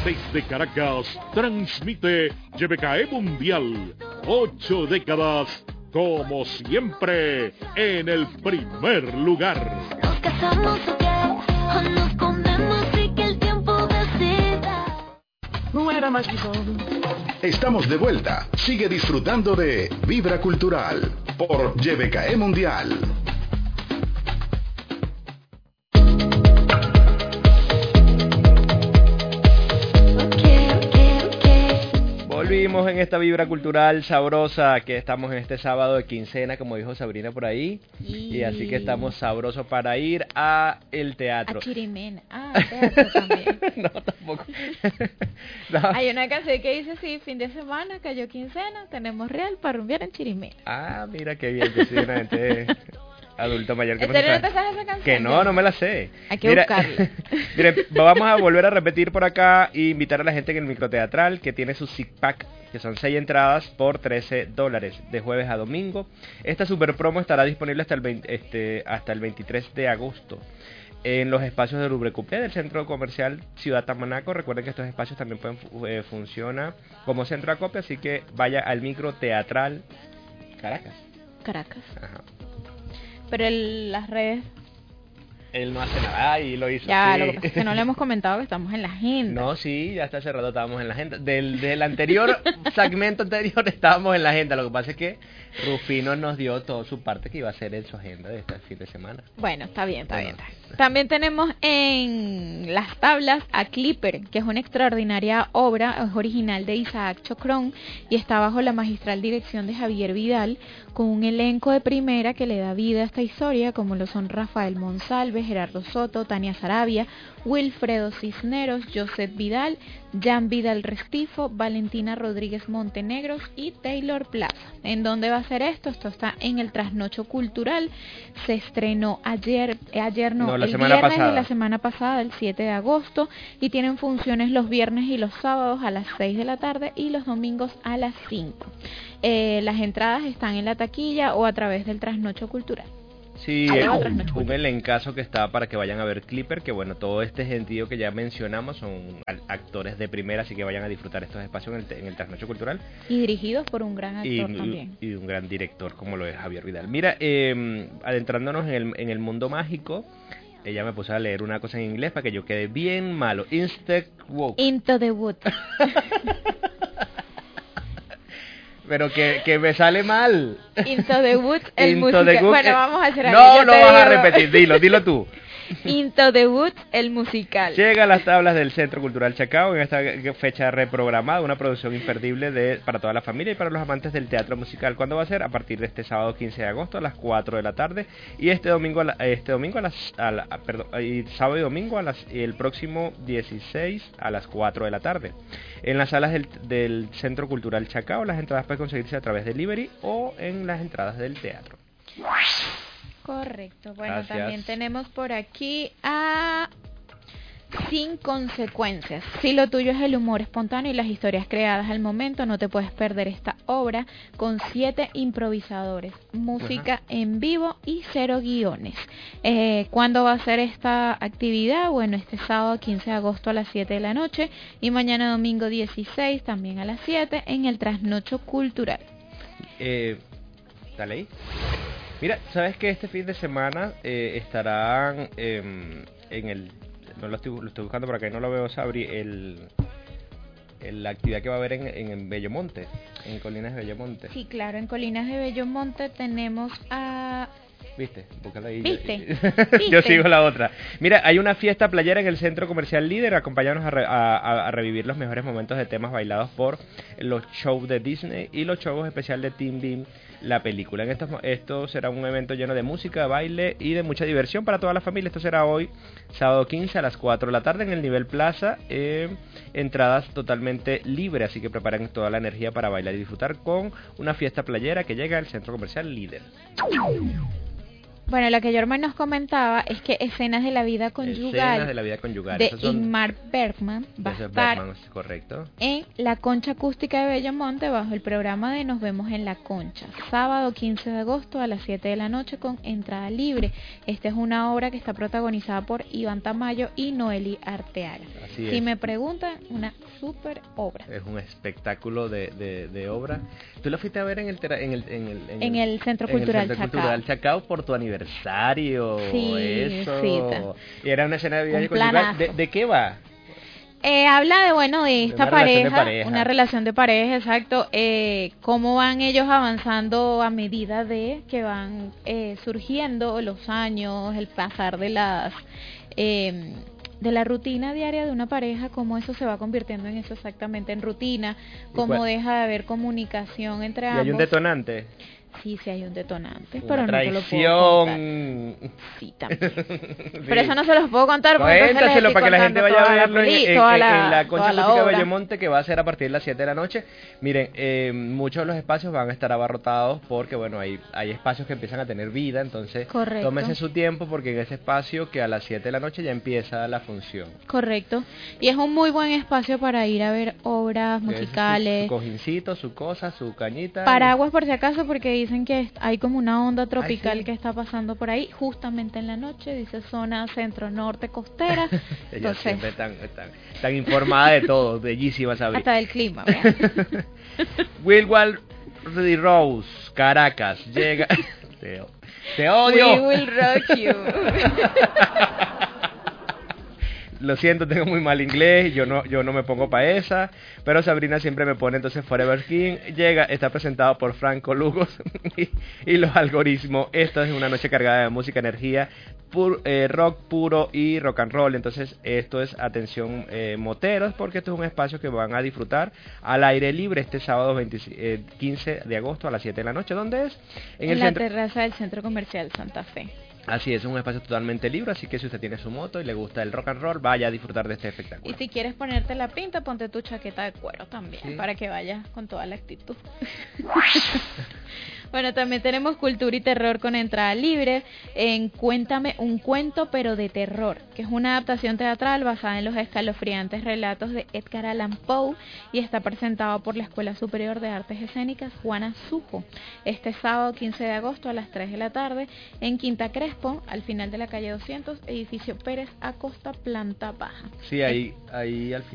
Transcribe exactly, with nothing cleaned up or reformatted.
Desde Caracas, transmite Y B K E Mundial. Ocho décadas, como siempre, en el primer lugar. Nos casamos o qué, o nos comemos y que el tiempo decida. No era más quizón. Estamos de vuelta. Sigue disfrutando de Vibra Cultural por Y B K E Mundial. Volvimos en esta vibra cultural sabrosa que estamos en este sábado de quincena, como dijo Sabrina por ahí. Y, y así que estamos sabrosos para ir a el teatro. A Chirimena. Ah, teatro también. No, tampoco. No. Hay una canción que dice así, fin de semana, cayó quincena, tenemos real para rumbear en Chirimena. Ah, mira qué bien, que sí, una gente adulto mayor que ¿En no serio se no te sabe. sabes esa canción? Que no, no me la sé. Hay que Mira, buscarla. Miren, vamos a volver a repetir por acá e invitar a la gente en el microteatral que tiene su Zig Pack, que son seis entradas por trece dólares de jueves a domingo. Esta super promo estará disponible hasta el veinte, este, hasta el veintitrés de agosto en los espacios de Lubrecupé del Centro Comercial Ciudad Tamanaco. Recuerden que estos espacios también pueden eh, funcionar como centro de acopio, así que vaya al microteatral Caracas. Caracas. Ajá. Pero el, las redes... Él no hace nada y lo hizo. Ya, sí. lo que pasa es que no le hemos comentado que estamos en la agenda. No, sí, ya está cerrado, estábamos en la agenda. Del, del anterior segmento anterior estábamos en la agenda. Lo que pasa es que Rufino nos dio toda su parte que iba a hacer en su agenda de este fin de semana. Bueno, está bien, está Bueno. bien, está bien. También tenemos en las tablas a Clipper, que es una extraordinaria obra, es original de Isaac Chocrón y está bajo la magistral dirección de Javier Vidal, con un elenco de primera que le da vida a esta historia, como lo son Rafael Monsalve, Gerardo Soto, Tania Sarabia, Wilfredo Cisneros, Joseph Vidal, Jan Vidal Restifo, Valentina Rodríguez Montenegros y Taylor Plaza. ¿En dónde va a ser esto? Esto está en el Trasnocho Cultural. Se estrenó ayer, eh, ayer no, No, la el semana viernes pasada. de la semana pasada, el siete de agosto, y tienen funciones los viernes y los sábados a las seis de la tarde y los domingos a las cinco. Eh, las entradas están en la taquilla o a través del Trasnocho Cultural. Sí, Hay eh, otras un, noches. un elencazo que está para que vayan a ver Clipper, que bueno, todo este gentío que ya mencionamos son al- actores de primera, así que vayan a disfrutar estos espacios en el, te- en el Trasnocho Cultural. Y dirigidos por un gran actor Y, también. y un gran director como lo es Javier Vidal. Mira, eh, adentrándonos en el, en el mundo mágico, ella me puso a leer una cosa en inglés para que yo quede bien malo. Insect Walk. Into the Wood. Pero que, que me sale mal. Into the Wood, el Into musical. the Wood, Bueno, eh, vamos a hacer algo. No, yo lo te vas a digo. repetir, dilo, dilo tú. Into the Woods, el musical. Llega a las tablas del Centro Cultural Chacao en esta fecha reprogramada, una producción imperdible de, para toda la familia y para los amantes del teatro musical. ¿Cuándo va a ser? A partir de este sábado quince de agosto a las cuatro de la tarde y este domingo a la, este domingo a las a la- a- perdón, y sábado y domingo a las y el próximo dieciséis a las cuatro de la tarde. En las salas del, del Centro Cultural Chacao las entradas pueden conseguirse a través de delivery o en las entradas del teatro. Correcto. Bueno, Gracias. también tenemos por aquí a Sin Consecuencias. Si lo tuyo es el humor espontáneo y las historias creadas al momento, no te puedes perder esta obra con siete improvisadores, música en vivo y cero guiones. Eh, ¿Cuándo va a ser esta actividad? Bueno, este sábado quince de agosto a las siete de la noche y mañana domingo dieciséis también a las siete en el Trasnocho Cultural. Eh, dale ahí. Mira, ¿sabes que este fin de semana eh, estarán em, en el... No lo estoy, lo estoy buscando por acá y no lo veo, Sabri, el, el- la actividad que va a haber en, en, en Bellomonte, en Colinas de Bellomonte. Sí, claro, en Colinas de Bellomonte tenemos a... ¿Viste? Búscala ahí. ¿Viste? Yo ¿Viste? sigo la otra. Mira, hay una fiesta playera en el Centro Comercial Líder. Acompáñanos a, re- a- a- a revivir los mejores momentos de temas bailados por los shows de Disney y los shows especiales de Team Beam, la película. En estos, mo- esto será un evento lleno de música, baile y de mucha diversión para toda la familia. Esto será hoy, sábado quince a las cuatro de la tarde en el nivel Plaza. Eh, entradas totalmente libres, así que preparen toda la energía para bailar y disfrutar con una fiesta playera que llega al Centro Comercial Líder. Bueno, lo que Jorman nos comentaba es que Escenas de la vida conyugal, Escenas de la vida conyugal. de Esos son- Ingmar Bergman va a Esos estar Bergman, correcto. en la Concha Acústica de Bellomonte bajo el programa de Nos vemos en la Concha, sábado quince de agosto a las siete de la noche con entrada libre. Esta es una obra que está protagonizada por Iván Tamayo y Noeli Arteaga. Así Si es. me preguntan, una super obra. Es un espectáculo de, de, de obra. ¿Tú lo fuiste a ver en el tera- en el en el, En el Centro en el Cultural Centro Chacao. Cultural Chacao por tu aniversario? Sí, Eso. sí, ta- Y era una escena de vida Un conyugal. planazo. ¿De, de qué va? Eh, habla de, bueno, de esta una relación de pareja, pareja. una relación de pareja, exacto, eh, cómo van ellos avanzando a medida de que van eh, surgiendo los años, el pasar de las... Eh, de la rutina diaria de una pareja, cómo eso se va convirtiendo en eso exactamente, en rutina, ¿Y cómo cuál- deja de haber comunicación entre ¿Y ambos. hay un detonante? Sí, sí hay un detonante, Una pero no te lo puedo contar. traición. Sí, también. Pero eso no se los puedo contar porque entonces les Cuéntaselo estoy para que la gente contando vaya a toda la verlo en, peli- en- toda en- la- en la Concha toda la Acústica de obra. Bellomonte, que va a ser a partir de las siete de la noche. Miren, eh, muchos de los espacios van a estar abarrotados porque, bueno, hay, hay espacios que empiezan a tener vida, entonces Correcto. tómense su tiempo porque en ese espacio que a las siete de la noche ya empieza la función. Correcto. Y es un muy buen espacio para ir a ver obras Ese es musicales. Su, su cojincito, su cosa, su cañita. Paraguas por si acaso, porque dicen que est- hay como una onda tropical sí. que está pasando por ahí, justamente en la noche, dice zona centro-norte costera. Ella Entonces, siempre tan, tan, tan informada de todo, bellísima Sabrina. hasta del clima, ¿verdad? Wilwal y Rose, Caracas, llega... te, te odio. We will rock you. Lo siento, tengo muy mal inglés, yo no yo no me pongo para esa, pero Sabrina siempre me pone, entonces Forever King llega, está presentado por Franco Lugos y, y los algoritmos. Esto es una noche cargada de música, energía, pur, eh, rock puro y rock and roll. Entonces esto es, atención, eh, moteros, porque esto es un espacio que van a disfrutar al aire libre este sábado veinte, eh, quince de agosto a las siete de la noche. ¿Dónde es? En, el la centro. terraza del Centro Comercial Santa Fe. Así es, es un espacio totalmente libre, así que si usted tiene su moto y le gusta el rock and roll, vaya a disfrutar de este Y espectáculo. si quieres ponerte la pinta, ponte tu chaqueta de cuero también, Sí. para que vayas con toda la actitud. Bueno, también tenemos Cultura y Terror con entrada libre en Cuéntame un cuento pero de terror, que es una adaptación teatral basada en los escalofriantes relatos de Edgar Allan Poe y está presentado por la Escuela Superior de Artes Escénicas Juana Sujo, este sábado quince de agosto a las tres de la tarde en Quinta Crespo, al final de la calle doscientos, edificio Pérez Acosta, planta baja. Sí, ahí, ahí al final.